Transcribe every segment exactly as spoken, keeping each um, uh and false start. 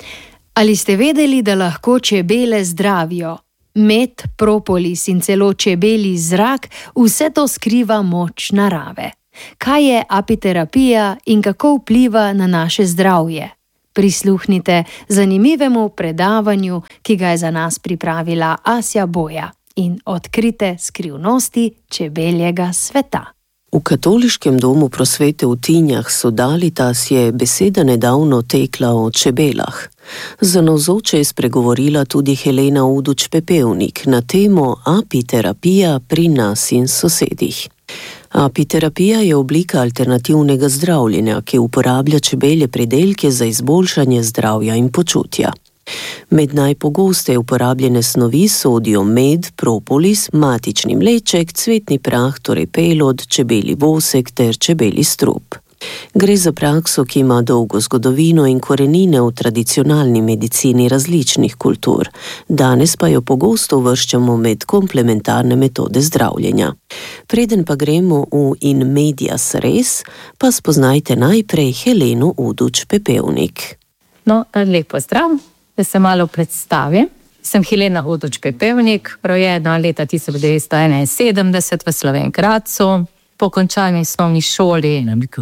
Ali ste vedeli, da lahko čebele zdravijo? Med, propolis in celo čebelji zrak, vse to skriva moč narave. Kaj je apiterapija in kako vpliva na naše zdravje? Prisluhnite zanimivemu predavanju, ki ga je za nas pripravila Asja Boja, in odkrite skrivnosti čebeljega sveta. V katoliškem domu prosvete v Tinjah Sodalitas je beseda nedavno tekla o čebelah. Za navzoče je spregovorila tudi Helena Uduč-Pepevnik na temo apiterapija pri nas in sosedih. Apiterapija je oblika alternativnega zdravljenja, ki uporablja čebelje pridelke za izboljšanje zdravja in počutja. Med najpogosteje uporabljene snovi sodijo med, propolis, matični mleček, cvetni prah, torej pelod, čebelji vosek ter čebelji strup. Gre za prakso, ki ima dolgo zgodovino in korenine v tradicionalni medicini različnih kultur. Danes pa jo pogosto uvrščamo med komplementarne metode zdravljenja. Preden pa gremo v in medias res, pa spoznajte najprej Heleno Uduč-Pepevnik. No, lepo zdrav, da se malo predstavim. Sem Helena Uduč-Pepevnik, rojena leta tisoč devetsto enainsedemdeset v Slovenj Gradcu. Po končani osnovni šoli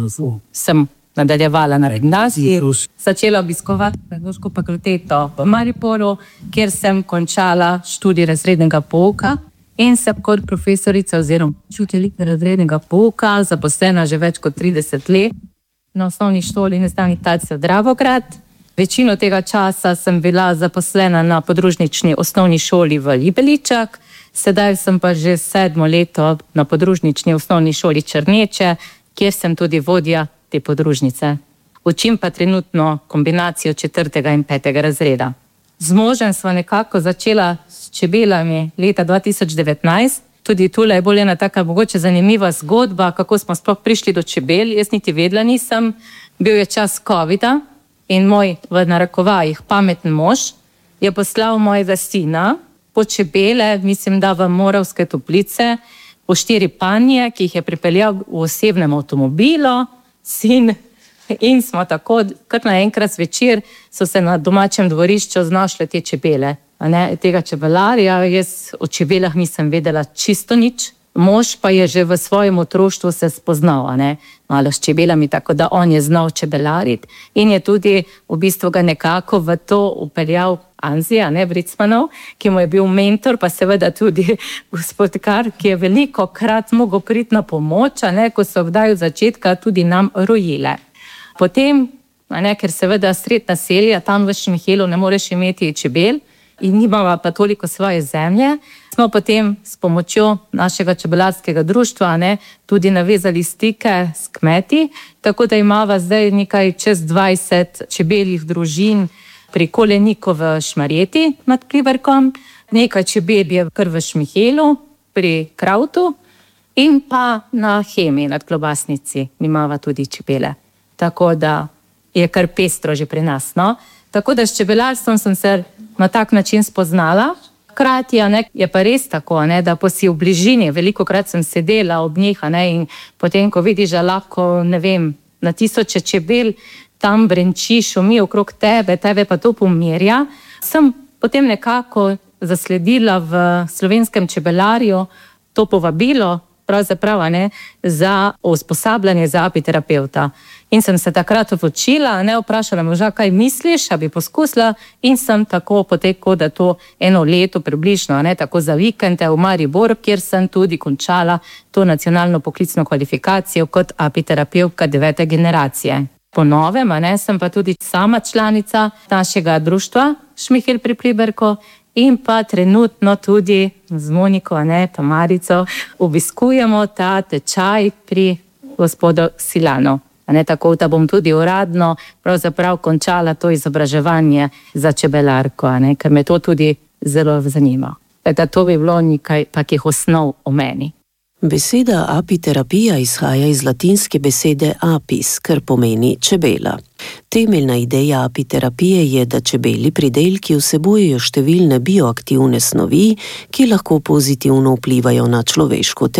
sem nadaljevala na gimnaziji, začela obiskovati pedagoško fakulteto v Mariboru, kjer sem končala študij razrednega pouka in sem kot profesorica oziroma učiteljica razrednega pouka zaposlena že več kot trideset let na osnovni šoli Neznani Talcev Dravograd. Večino tega časa sem bila zaposlena na podružnični osnovni šoli v Libeličah, sedaj sem pa že sedmo leto na podružnični osnovni šoli Črneče, kjer sem tudi vodja te podružnice. Učim pa trenutno kombinacijo četrtega in petega razreda. Z možem sva nekako začela s čebelami leta dva tisoč devetnajst. Tudi tule je bolj ena taka mogoče zanimiva zgodba, kako smo sploh prišli do čebel. Jaz niti vedela nisem. Bil je čas covida in moj, v narekovajih, pameten mož je poslal mojega sina po čebele, mislim, da v Moravske Toplice, po štiri panje, ki jih je pripeljal v osebnem avtomobilu, sin, in smo tako, kar naenkrat zvečer so se na domačem dvorišču znašle te čebele. A ne, tega čebelarja, jaz o čebelah nisem vedela čisto nič, mož pa je že v svojem otroštvu se spoznal, a ne, malo s čebelami, tako da on je znal čebelariti in je tudi v bistvu ga nekako v to upeljal Anzija, ne, Bricmanov, ki mu je bil mentor, pa seveda tudi gospod Kar, ki je veliko krat mogel priti na pomoč, a ne, ko so kdaj od začetka tudi nam rojile. Potem, a ne, ker seveda sred naselja, tam v Šmihelu ne moreš imeti čebel in nimava pa toliko svoje zemlje, smo potem s pomočjo našega čebelarskega društva, a ne, tudi navezali stike s kmeti, tako da imava zdaj nekaj čez dvajset čebeljih družin pri Koleniku v Šmarjeti nad Pliberkom, nekaj čebel je kar v Šmihelu, pri Krautu in pa na Hemi nad Klobasnici imava tudi čebele. Tako da je kar pestro že pri nas, no. Tako da s čebelarstvom sem se na tak način spoznala. Hkrati, a ne, je pa res tako, a ne, da pa si v bližini, velikokrat sem sedela ob njih, a ne, in potem, ko vidiš, da lahko, ne vem, na tisoče čebel tam brenči, šumi okrog tebe, tebe pa to pomirja, sem potem nekako zasledila v Slovenskem čebelarju to povabilo, pravzaprav, ne, za usposabljanje za apiterapevta. In sem se takrat odločila, ne, vprašala moža, kaj misliš, a bi poskusila, in sem tako potekla, da to eno leto približno, ne, tako za vikende v Maribor, kjer sem tudi končala to nacionalno poklicno kvalifikacijo kot apiterapevtka devete generacije. Po novem, a ne, sem pa tudi sama članica našega društva Šmihel pri Pliberku in pa trenutno tudi z Moniko, a ne, Tamarico, obiskujemo ta tečaj pri gospodu Silano. A ne, tako da bom tudi uradno pravzaprav končala to izobraževanje za čebelarko, a ne, ker me to tudi zelo zanima. Da to bi bilo nekaj takih osnov o meni. Beseda apiterapija izhaja iz latinske besede apis, kar pomeni čebela. Temeljna ideja apiterapije je, da čebelji pridelki vsebujejo številne bioaktivne snovi, ki lahko pozitivno vplivajo na človeško telo.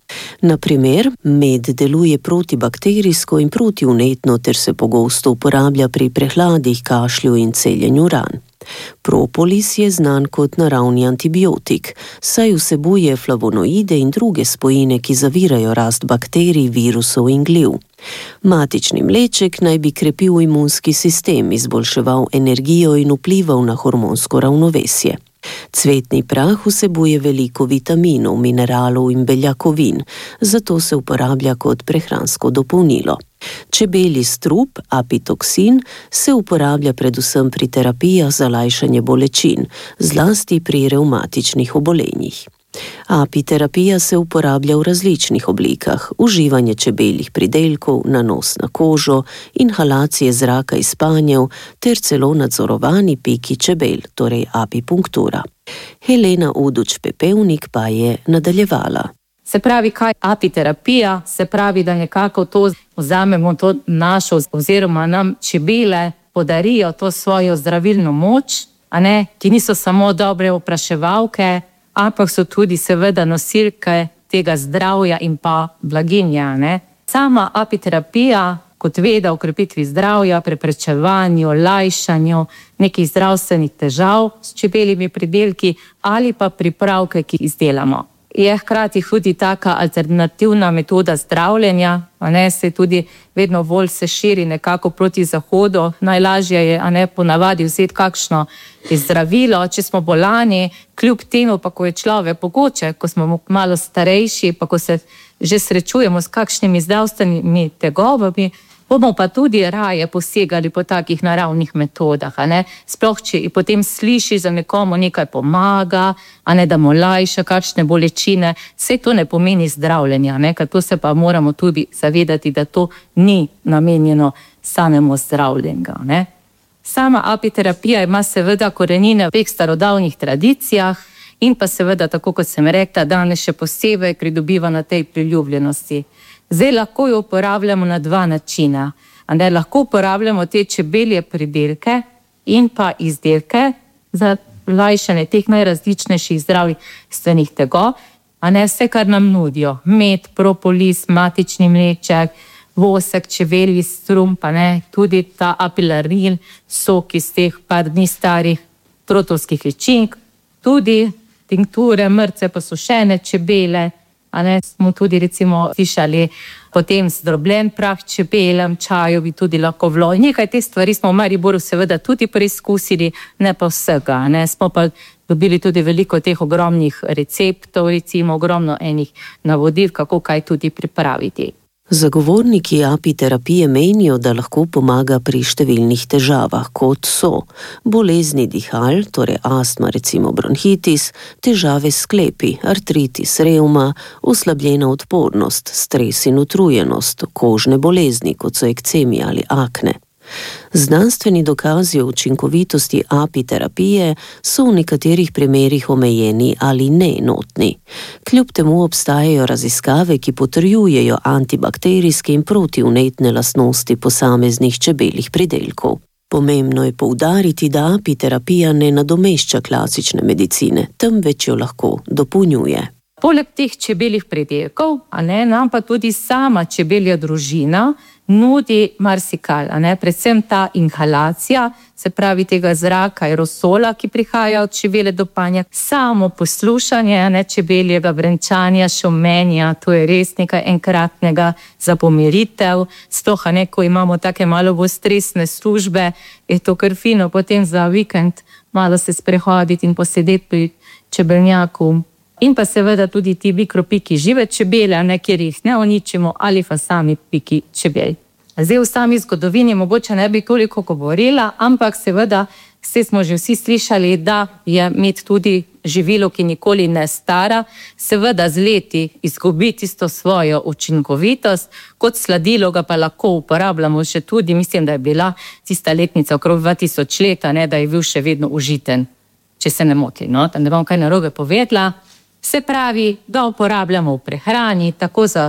Na primer, med deluje protibakterijsko in protivnetno ter se pogosto uporablja pri prehladih, kašlju in celjenju ran. Propolis je znan kot naravni antibiotik, saj vsebuje flavonoide in druge spojine, ki zavirajo rast bakterij, virusov in gliv. Matični mleček naj bi krepil imunski sistem, izboljševal energijo in vplival na hormonsko ravnovesje. Cvetni prah vsebuje veliko vitaminov, mineralov in beljakovin, zato se uporablja kot prehransko dopolnilo. Čebelji strup, apitoksin, se uporablja predvsem pri terapijah za lajšanje bolečin, zlasti pri revmatičnih obolenjih. Apiterapija se uporablja v različnih oblikah: uživanje čebeljih pridelkov, nanos na kožo, inhalacije zraka iz panjev ter celo nadzorovani piki čebel, torej apipunktura. Helena Udoč-Pepevnik pa je nadaljevala. Se pravi, kaj apiterapija? Se pravi, da nekako to vzamemo to našo oziroma nam čebele podarijo to svojo zdravilno moč, a ne, ki niso samo dobre opraševalke, ampak so tudi seveda nosilke tega zdravja in pa blaginja, ne. Sama apiterapija, kot veda o krepitvi zdravja, preprečevanju, lajšanju nekih zdravstvenih težav s čebeljimi pridelki ali pa pripravke, ki izdelamo. Je hkrati tudi taka alternativna metoda zdravljenja, a ne, se tudi vedno bolj se širi nekako proti zahodu. Najlažje je, a ne, ponavadi vzeti kakšno zdravilo, če smo bolani, kljub temu pa, ko je človek pogoče, ko smo malo starejši, pa ko se že srečujemo s kakšnimi zdravstvenimi tegobami, bomo pa tudi raje posegali po takih naravnih metodah, a ne. Sploh, če potem sliši, za nekomu nekaj pomaga, a ne, da mu lajša kakšne bolečine, vse to ne pomeni zdravljenja, ne, ker to se pa moramo tudi zavedati, da to ni namenjeno samemu zdravljenju, ne. Sama apiterapija ima seveda korenine v teh starodavnih tradicijah in pa seveda, tako kot sem rekla, danes še posebej pridobiva na tej priljubljenosti. Zdaj lahko jo uporabljamo na dva načina. Ne, lahko uporabljamo te čebelje pridelke in pa izdelke za lajšanje teh najrazličnejših zdravstvenih tegob, a ne, vse, kar nam nudijo. Med, propolis, matični mleček, vosek, čebelji strup, pa ne, tudi ta apilaril, sok iz teh par dni starih trotovskih ličink, tudi tinkture, mrce, posušene čebele, a ne, smo tudi recimo slišali potem zdrobljen prah čebelem čaju bi tudi lahko vlo. Nekaj te stvari smo v Mariboru seveda tudi preizkusili, ne pa vsega, ne. Smo pa dobili tudi veliko teh ogromnih receptov, recimo ogromno enih navodil, kako kaj tudi pripraviti. Zagovorniki apiterapije menijo, da lahko pomaga pri številnih težavah, kot so bolezni dihal, torej astma, recimo bronhitis, težave s sklepi, artritis, revma, oslabljena odpornost, stres in utrujenost, kožne bolezni, kot so ekcemi ali akne. Znanstveni dokazi o učinkovitosti apiterapije so v nekaterih primerih omejeni ali neenotni. Kljub temu obstajajo raziskave, ki potrjujejo antibakterijske in protivnetne lastnosti posameznih čebeljih pridelkov. Pomembno je poudariti, da apiterapija ne nadomešča klasične medicine, temveč jo lahko dopolnjuje. Poleg teh čebeljih pridelkov, a ne, nam pa tudi sama čebelja družina nudi marsikaj, a ne, predvsem ta inhalacija, se pravi tega zraka, aerosola, ki prihaja od čebele do panja, samo poslušanje, a ne, čebeljega brenčanja, šumenja, to je res nekaj enkratnega za pomiritev, sploh, a ne, ko imamo take malo bolj stresne službe, je to kar fino potem za vikend malo se sprehoditi in posedeti pri čebelnjaku. In pa seveda tudi ti mikropiki žive čebele, ne, kjer jih ne uničimo, ali pa sami piki čebel. Zdaj v sami zgodovini mogoče ne bi toliko govorila, ampak seveda vse smo že vsi slišali, da je med tudi živilo, ki nikoli ne stara, seveda z leti izgubi tisto svojo učinkovitost, kot sladilo ga pa lahko uporabljamo še tudi, mislim, da je bila tista letnica okrog dva tisoč leta, ne, da je bil še vedno užiten, če se ne moti, no, da ne bom kaj narobe povedala. Se pravi, da uporabljamo v prehrani, tako za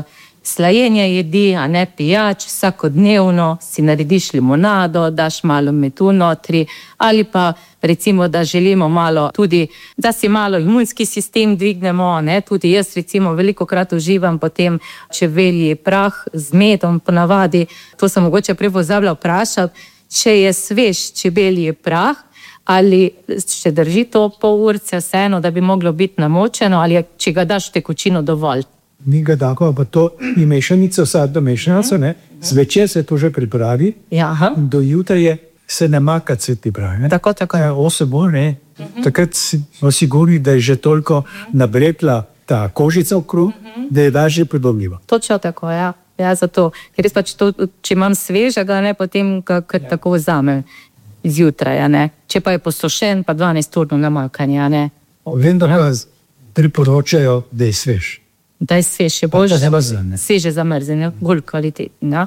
slajenje jedi, a ne pijač, vsakodnevno si narediš limonado, daš malo medu notri, ali pa recimo, da želimo malo tudi, da si malo imunski sistem dvignemo, ne, tudi jaz recimo velikokrat uživam potem čebelji prah z medom ponavadi, to sem mogoče prej pozabila vprašati, če je svež čebelji prah, ali še drži to pol urce vseeno, da bi moglo biti namočeno, ali če ga daš v tekočino dovolj. Ni ga tako, pa to je mešanica, vsadna mešanica, ne? Zvečer se to že pripravi, ja. Do jutra se ne maka, se ti pravi. Ne? Tako, tako. Ja, osem ur, ne? Uh-huh. Takrat smo sigurni, da je že toliko nabrekla ta kožica okrog, uh-huh. da je dažje pridobljiva. Točno tako, ja. Ja, zato, ker res pač to, če imam svežega, ne, potem kar ja. Tako vzamem zjutraj, ne. Če pa je posušen, pa dvanajst urno namakanje, ne. Vem, da vas priporočajo, da je svež. Da je svež, je bolj sveže zamrznjeno, bolj kvalitetno.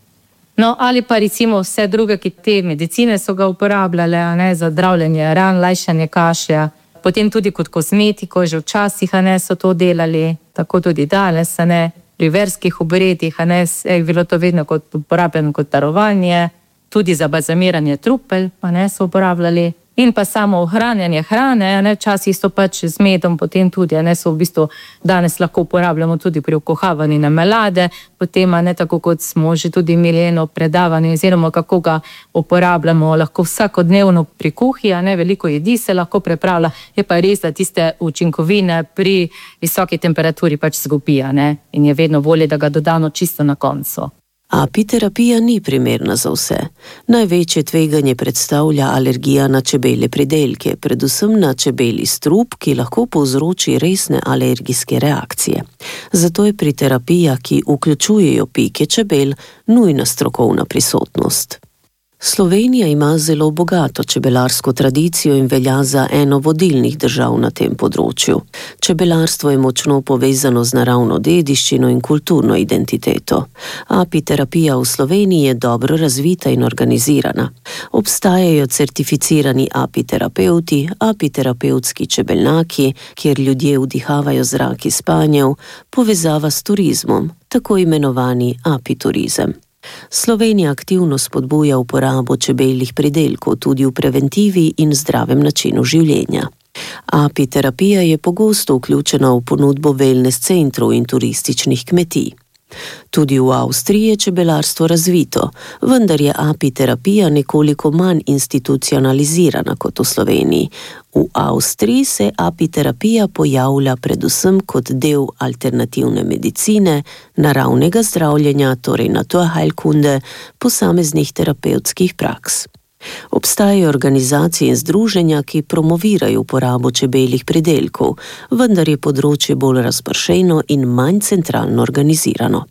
No, ali pa recimo vse druge, ki te medicine so ga uporabljale, ne, za zdravljenje ran, lajšanje kašlja, potem tudi kot kozmetiko, že včasih, a ne, so to delali, tako tudi danes, a ne, pri verskih obredih, a ne, je bilo to vedno kot uporabljeno kot darovanje, tudi za balzamiranje trupel, a ne, so uporabljali. In pa samo ohranjanje hrane, ne, včasih so pač z medom, potem tudi, ne, so v bistvu danes lahko uporabljamo tudi pri okuhavanju na melade, potem, ne, tako kot smo že tudi imeli eno predavanje, oziroma kako ga uporabljamo lahko vsakodnevno pri kuhi, ne, veliko jedi se lahko pripravlja, je pa res, da tiste učinkovine pri visoki temperaturi pač zgubijo, ne, in je vedno bolje, da ga dodamo čisto na koncu. Apiterapija ni primerna za vse. Največje tveganje predstavlja alergija na čebelje pridelke, predvsem na čebelji strup, ki lahko povzroči resne alergijske reakcije. Zato je pri terapijah, ki vključujejo pike čebel, nujna strokovna prisotnost. Slovenija ima zelo bogato čebelarsko tradicijo in velja za eno vodilnih držav na tem področju. Čebelarstvo je močno povezano z naravno dediščino in kulturno identiteto. Apiterapija v Sloveniji je dobro razvita in organizirana. Obstajajo certificirani apiterapeuti, apiterapevtski čebelnjaki, kjer ljudje vdihavajo zrak iz panjev, povezava s turizmom, tako imenovani apiturizem. Slovenija aktivno spodbuja uporabo čebeljih pridelkov tudi v preventivi in zdravem načinu življenja. Apiterapija je pogosto vključena v ponudbo wellness centrov in turističnih kmetij. Tudi v Avstriji je čebelarstvo razvito, vendar je apiterapija nekoliko manj institucionalizirana kot v Sloveniji. V Avstriji se apiterapija pojavlja predvsem kot del alternativne medicine, naravnega zdravljenja, torej Naturheilkunde, posameznih terapevtskih praks. Obstajajo organizacije in združenja, ki promovirajo uporabo čebeljih pridelkov, vendar je področje bolj razpršeno in manj centralno organizirano.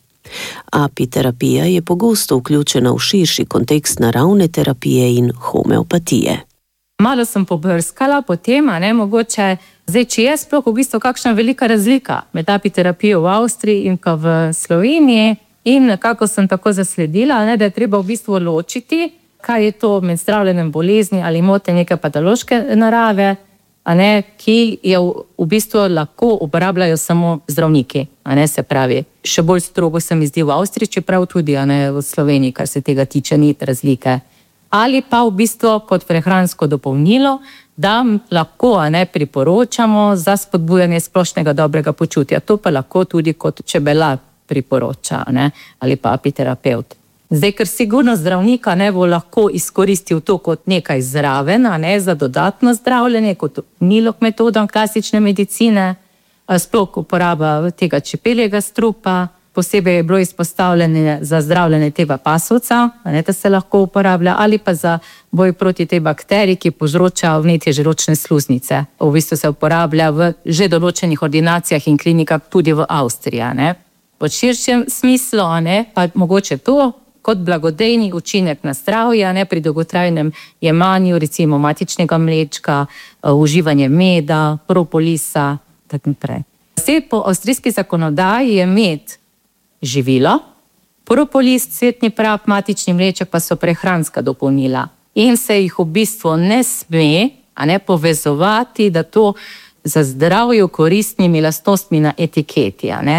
Apiterapija je pogosto vključena v širši kontekst naravne terapije in homeopatije. Malo sem pobrskala po tem, a ne, mogoče, zdaj, če je sploh v bistvu kakšna velika razlika med apiterapijo v Avstriji in pa v Sloveniji, in nekako sem tako zasledila, ne, da je treba v bistvu ločiti, kaj je to med zdravljenjem bolezni ali mote neke patološke narave, a ne, ki je v, v bistvu lahko uporabljajo samo zdravniki, a ne, se pravi. Še bolj strogo se mi zdi v Avstriji, čeprav tudi, a ne, v Sloveniji, kar se tega tiče, ni razlike. Ali pa v bistvu kot prehransko dopolnilo, da lahko, a ne, priporočamo za spodbujanje splošnega dobrega počutja. To pa lahko tudi kot čebelar priporoča, a ne, ali pa apiterapeut. Zdaj, ker sigurno zdravnika ne bo lahko izkoristil to kot nekaj zraven, a ne, za dodatno zdravljenje, kot nilog metodom klasične medicine, sploh uporaba tega čebeljega strupa, posebej je bilo izpostavljene za zdravljenje tega pasovca, a ne, da se lahko uporablja, ali pa za boj proti tej bakteriji, ki povzroča vnetje želodčne sluznice. V bistvu se uporablja v že določenih ordinacijah in klinikah tudi v Avstriji, a ne. V širšem smislu, a ne, pa mogoče to, kot blagodejni učinek na zdravje, ne, pri dolgotrajnem jemanju, recimo matičnega mlečka, uživanje meda, propolisa, tako naprej. Zdaj, po avstrijski zakonodaji je med živilo, propolis, cvetni prah, matični mleček pa so prehranska dopolnila. In se jih v bistvu ne sme, a ne, povezovati, da to za zdravje koristnimi lastnostmi na etiketi, a ne.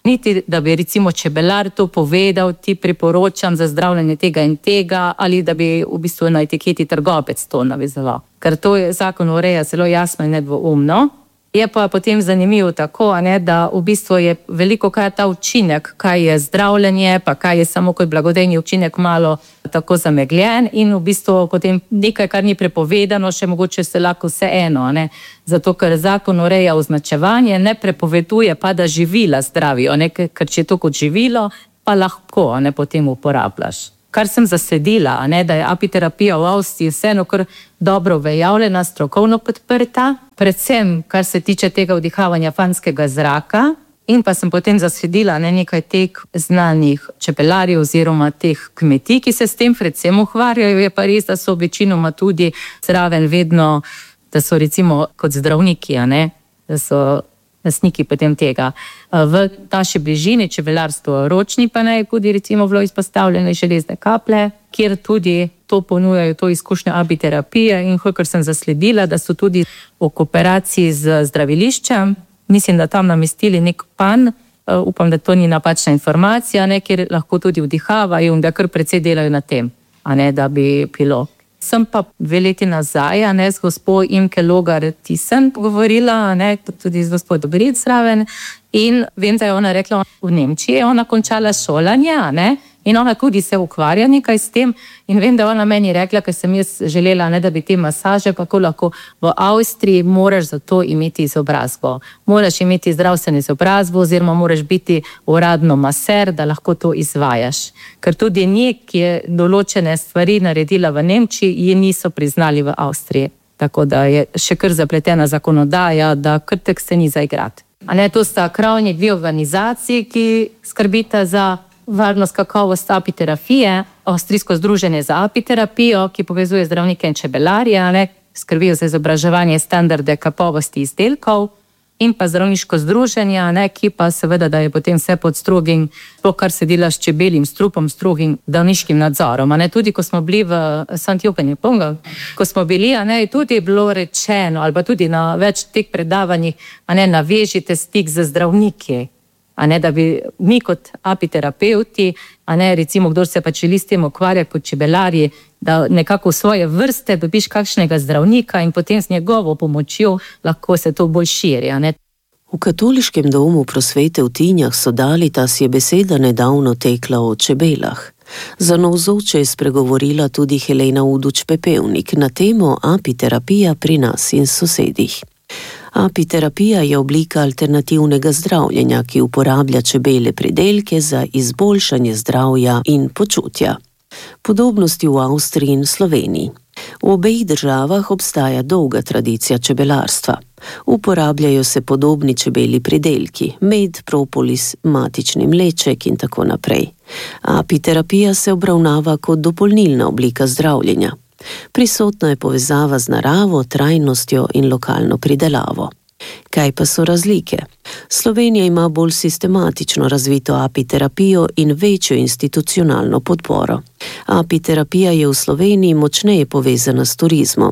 Niti, da bi recimo čebelar to povedal, ti priporočam za zdravljenje tega in tega, ali da bi v bistvu na etiketi trgovec to navezalo. Ker to je zakon ureja zelo jasno in nedvoumno. Je pa potem zanimivo tako, a ne, da v bistvu je veliko kaj ta učinek, kaj je zdravljenje, pa kaj je samo kot blagodejni učinek malo tako zamegljen in v bistvu potem nekaj, kar ni prepovedano, še mogoče se lahko vse eno, a ne. Zato, ker zakon ureja označevanje, ne prepoveduje pa, da živila zdravijo, ne, ker če je to kot živilo, pa lahko, a ne, potem uporabljaš. Kar sem zasledila, a ne, da je apiterapija v Avstriji vseeno kar dobro uveljavljena, strokovno podprta, predvsem kar se tiče tega vdihavanja fanskega zraka, in pa sem potem zasledila ne, nekaj teh znanih čebelarjev oziroma teh kmetij, ki se s tem predvsem ukvarjajo. Je pa res, da so večinoma tudi zraven vedno, da so recimo kot zdravniki, a ne, da so lastniki potem tega. V naši bližini čebelarstvo ročni pa naj tudi recimo bilo izpostavljene železne kaplje, kjer tudi to ponujajo, to izkušnjo apiterapije in kolikor sem zasledila, da so tudi v kooperaciji z zdraviliščem, mislim, da tam namestili nek pan, upam, da to ni napačna informacija, ne, kjer lahko tudi vdihavajo in da kar precej delajo na tem, a ne, da bi bilo. Sem pa dve leti nazaj, a ne, z gospod Imke Logar-Thyssen govorila, a ne, tudi z gospod Dobrit zraven, in vem, da je ona rekla, v Nemčiji je ona končala šolanje, a ne, in ona tudi se ukvarja nekaj s tem, in vem, da je ona meni rekla, ker sem jaz želela, ne, da bi te masaže, pa ko lahko v Avstriji moraš za to imeti izobrazbo. Moraš imeti zdravstveno izobrazbo, oziroma moraš biti uradno maser, da lahko to izvajaš. Ker tudi njek je določene stvari naredila v Nemčiji, ji niso priznali v Avstriji. Tako da je še kar zapletena zakonodaja, da kar tek se ni zaigrati. A ne, to sta krovni dve organizaciji, ki skrbita za varnost, kakovost apiterapije, Avstrijsko združenje za apiterapijo, ki povezuje zdravnike in čebelarje, ne, skrbijo za izobraževanje standarde kakovosti izdelkov, in pa zdravniško združenje, ne, ki pa seveda, da je potem vse pod strogim, to, kar se dela s čebeljim strupom, strogim zdravniškim nadzorom. A ne, tudi ko smo bili v Sankt-Johann-Pongal, ko smo bili, a ne, tudi je bilo rečeno, ali pa tudi na več teh predavanjih, a ne, navežite stik z zdravniki. A ne, da bi mi kot apiterapeuti, a ne, recimo, kdo se pa želi s tem ukvarjati kot čebelarji, da nekako v svoje vrste dobiš kakšnega zdravnika in potem z njegovo pomočjo lahko se to bolj širi, a ne. V katoliškem domu Prosvete v Tinjah Sodalitas je beseda nedavno tekla o čebelah. Za navzoče je spregovorila tudi Helena Uduč-Pepevnik na temo apiterapija pri nas in sosedih. Apiterapija je oblika alternativnega zdravljenja, ki uporablja čebelje pridelke za izboljšanje zdravja in počutja. Podobnosti v Avstriji in Sloveniji. V obeh državah obstaja dolga tradicija čebelarstva. Uporabljajo se podobni čebelji pridelki, med, propolis, matični mleček in tako naprej. Apiterapija se obravnava kot dopolnilna oblika zdravljenja. Prisotna je povezava z naravo, trajnostjo in lokalno pridelavo. Kaj pa so razlike? Slovenija ima bolj sistematično razvito apiterapijo in večjo institucionalno podporo. Apiterapija je v Sloveniji močneje povezana s turizmom.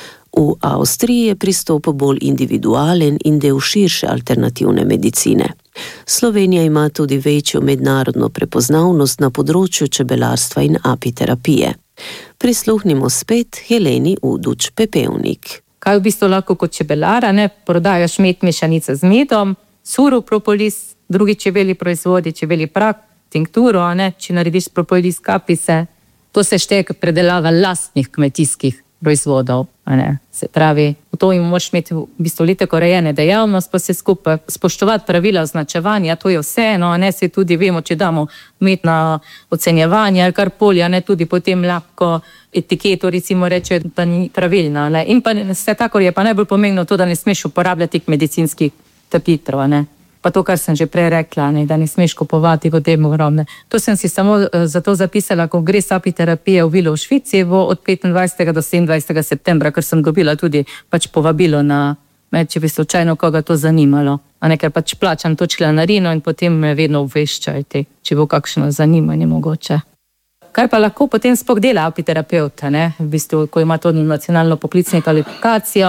V Avstriji je pristop bolj individualen in del širše alternativne medicine. Slovenija ima tudi večjo mednarodno prepoznavnost na področju čebelarstva in apiterapije. Prisluhnimo spet Heleni Uduč-Pepevnik. Kaj v bistvu lahko kot čebelara, ne, prodajaš med mešanice z medom, surov propolis, drugi čebelji proizvodi, čebelji prak, tinkturo, a ne, če narediš propolis kapice, to se šteje kot predelava lastnih kmetijskih proizvodov, a ne. Se pravi, v to jim moraš imeti v bistvu liteko rejene dejavnost, pa se skupaj spoštovati pravila označevanja, to je vseeno, a ne, se tudi vemo, če damo umetna ocenjevanja ali karkoli, a ne, tudi potem lahko etiketo recimo reče, da ni pravilna, ne. In pa vsekakor je pa najbolj pomembno to, da ne smeš uporabljati medicinskih tapitrov, a ne. Pa to, kar sem že prej rekla, ne, da ne smeš kupovati potem ogromne. To sem si samo zato zapisala kongres apiterapije v Vilu v Švici od petindvajsetega do sedemindvajsetega septembra, ker sem dobila tudi pač povabilo na, če bi slučajno koga to zanimalo. A ne, ker pač plačam to članarino in potem me vedno obveščajte, če bo kakšno zanimanje mogoče. Kaj pa lahko potem sploh dela apiterapeuta, ne, v bistvu, ko ima to nacionalno poklicno kvalifikacijo,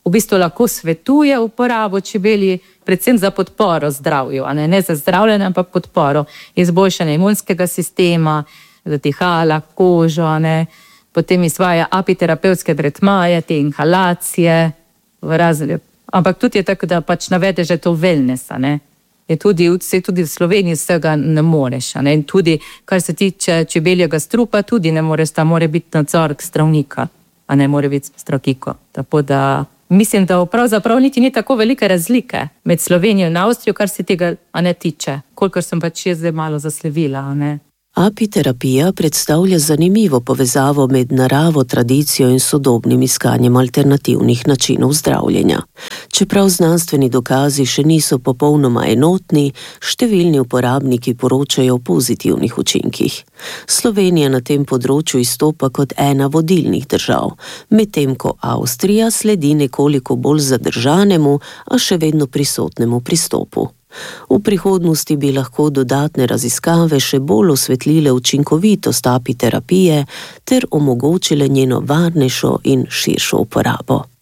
v bistvu lahko svetuje uporabo čebelji, predvsem za podporo zdravju, a ne, ne za zdravljenje, ampak podporo, izboljšanje imunskega sistema, zadihala, kožo, ne, potem izvaja apiterapevtske tretmaje, te inhalacije, v razred. Ampak tudi je tako, da pač navede že to wellness, a ne. Je tudi, se tudi v Sloveniji vsega ne moreš, a ne. In tudi, kar se tiče čebeljega strupa, tudi ne moreš, ta mora biti nadzor zdravnika, a ne more biti zdravniko. Tako da mislim, da pravzaprav niti ni tako velike razlike med Slovenijo in Avstrijo, kar se tega, a ne, tiče, kolikor sem pač jaz zdaj malo zaslevila, a ne. Apiterapija predstavlja zanimivo povezavo med naravo, tradicijo in sodobnim iskanjem alternativnih načinov zdravljenja. Čeprav znanstveni dokazi še niso popolnoma enotni, številni uporabniki poročajo o pozitivnih učinkih. Slovenija na tem področju izstopa kot ena vodilnih držav, medtem ko Avstrija sledi nekoliko bolj zadržanemu, a še vedno prisotnemu pristopu. V prihodnosti bi lahko dodatne raziskave še bolj osvetlile učinkovitost apiterapije ter omogočile njeno varnejšo in širšo uporabo.